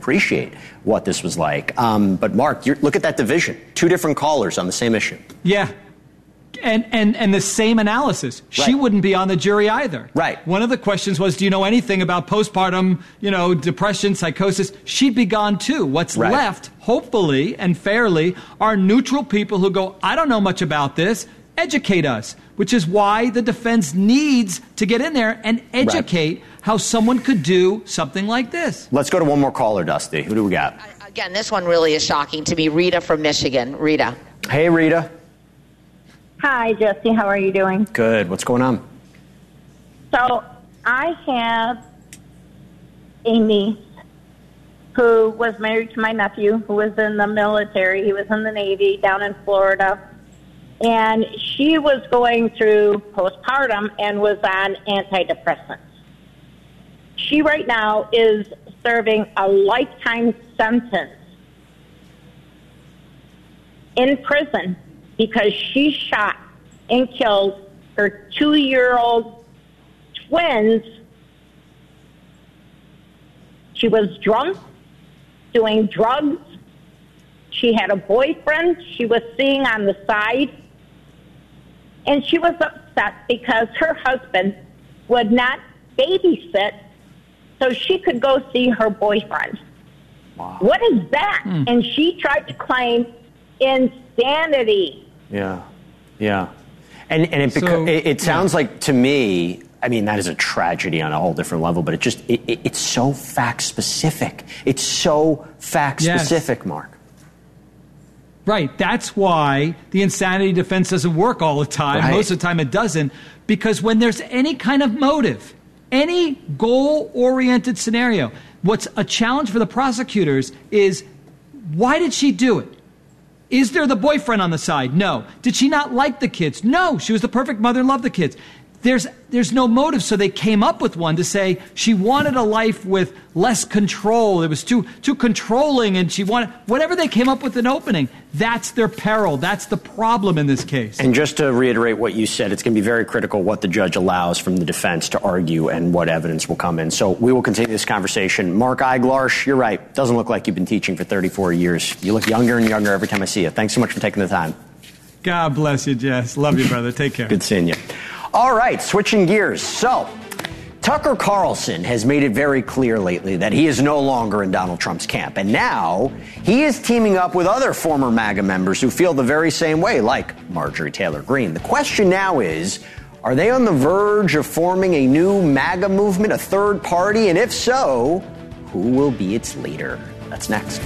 appreciate what this was like. But Mark, look at that division. 2 different callers on the same issue. Yeah. And the same analysis. Right. She wouldn't be on the jury either. Right. One of the questions was, do you know anything about postpartum, depression, psychosis? She'd be gone too. What's left, hopefully and fairly, are neutral people who go, I don't know much about this. Educate us, which is why the defense needs to get in there and educate how someone could do something like this. Let's go to one more caller, Dusty. Who do we got? Again, this one really is shocking to me. Rita from Michigan. Rita. Hey, Rita. Hi, Jesse. How are you doing? Good. What's going on? So I have a niece who was married to my nephew, who was in the military. He was in the Navy down in Florida. And she was going through postpartum and was on antidepressants. She right now is serving a lifetime sentence in prison because she shot and killed her 2-year-old twins. She was drunk, doing drugs. She had a boyfriend she was seeing on the side. And she was upset because her husband would not babysit so she could go see her boyfriend. Wow. What is that? And she tried to claim insanity. Yeah. And it sounds like, to me, I mean, that is a tragedy on a whole different level, but it's so fact-specific. It's so fact-specific, Mark. Right. That's why the insanity defense doesn't work all the time. Right. Most of the time it doesn't. Because when there's any kind of motive, any goal-oriented scenario, what's a challenge for the prosecutors is, why did she do it? Is there the boyfriend on the side? No. Did she not like the kids? No. She was the perfect mother and loved the kids. There's no motive, so they came up with one to say she wanted a life with less control. It was too controlling, and she wanted whatever they came up with an opening. That's their peril. That's the problem in this case. And just to reiterate what you said, it's going to be very critical what the judge allows from the defense to argue and what evidence will come in. So we will continue this conversation. Mark Eiglarsh, you're right. Doesn't look like you've been teaching for 34 years. You look younger and younger every time I see you. Thanks so much for taking the time. God bless you, Jess. Love you, brother. Take care. Good seeing you. All right, switching gears. So, Tucker Carlson has made it very clear lately that he is no longer in Donald Trump's camp. And now he is teaming up with other former MAGA members who feel the very same way, like Marjorie Taylor Greene. The question now is, are they on the verge of forming a new MAGA movement, a third party? And if so, who will be its leader? That's next.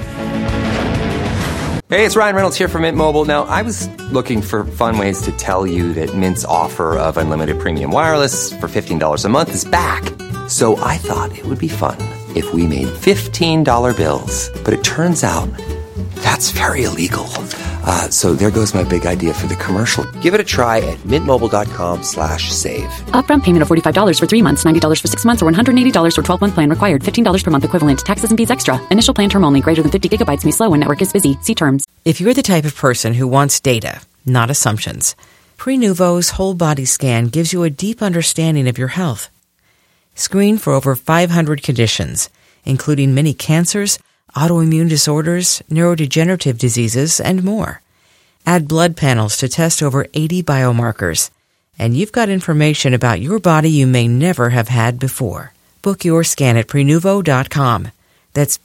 Hey, it's Ryan Reynolds here from Mint Mobile. Now, I was looking for fun ways to tell you that Mint's offer of unlimited premium wireless for $15 a month is back. So I thought it would be fun if we made $15 bills. But it turns out that's very illegal. So there goes my big idea for the commercial. Give it a try at mintmobile.com/save. Upfront payment of $45 for 3 months, $90 for 6 months, or $180 for 12-month plan required. $15 per month equivalent. Taxes and fees extra. Initial plan term only. Greater than 50 gigabytes may slow when network is busy. See terms. If you're the type of person who wants data, not assumptions, Prenuvo's whole body scan gives you a deep understanding of your health. Screen for over 500 conditions, including many cancers, autoimmune disorders, neurodegenerative diseases, and more. Add blood panels to test over 80 biomarkers. And you've got information about your body you may never have had before. Book your scan at Prenuvo.com. That's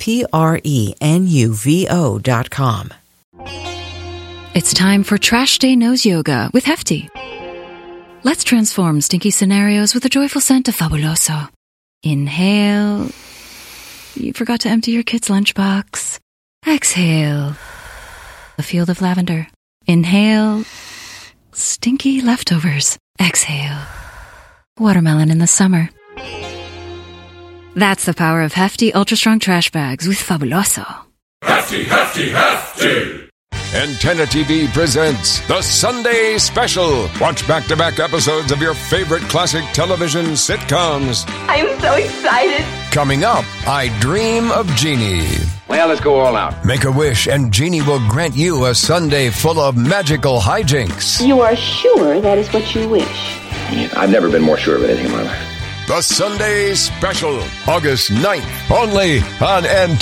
Prenuvo.com. It's time for Trash Day Nose Yoga with Hefty. Let's transform stinky scenarios with a joyful scent of Fabuloso. Inhale. You forgot to empty your kid's lunchbox. Exhale. A field of lavender. Inhale. Stinky leftovers. Exhale. Watermelon in the summer. That's the power of Hefty Ultra Strong Trash Bags with Fabuloso. Hefty, Hefty, Hefty! Antenna TV presents The Sunday Special. Watch back-to-back episodes of your favorite classic television sitcoms. I'm so excited. Coming up, I Dream of Jeannie. Well, let's go all out. Make a wish and Jeannie will grant you a Sunday full of magical hijinks. You are sure that is what you wish? I've never been more sure of anything in my life. The Sunday Special, August 9th, only on NTV.